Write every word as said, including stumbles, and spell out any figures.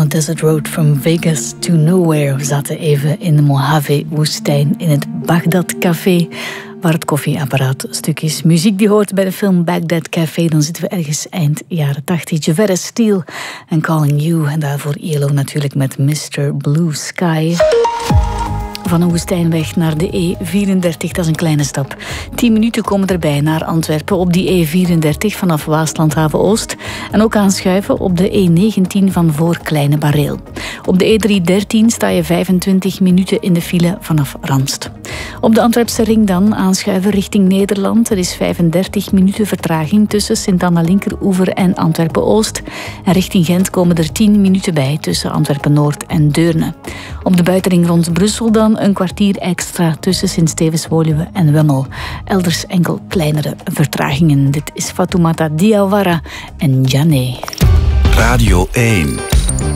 a desert road from Vegas to nowhere. We zaten even in de Mojave-woestijn in het Baghdad Café, waar het koffieapparaat stuk is. Muziek die hoort bij de film Baghdad Café. Dan zitten we ergens eind jaren tachtig. Javaris Steele en Calling You. En daarvoor I L O natuurlijk met mister Blue Sky. Van een woestijnweg naar de E vierendertig, dat is een kleine stap. Tien minuten komen erbij naar Antwerpen op die E vierendertig vanaf Waaslandhaven Oost. En ook aanschuiven op de E negentien van voor Kleine Bareel. Op de E driehonderddertien sta je vijfentwintig minuten in de file vanaf Ranst. Op de Antwerpse ring dan aanschuiven richting Nederland. Er is vijfendertig minuten vertraging tussen Sint-Anna-Linkeroever en Antwerpen-Oost. En richting Gent komen er tien minuten bij tussen Antwerpen-Noord en Deurne. Op de buitenring rond Brussel dan een kwartier extra tussen Sint-Stevens-Woluwe en Wemmel. Elders enkel kleinere vertragingen. Dit is Fatoumata Diawara en Jané. Radio één.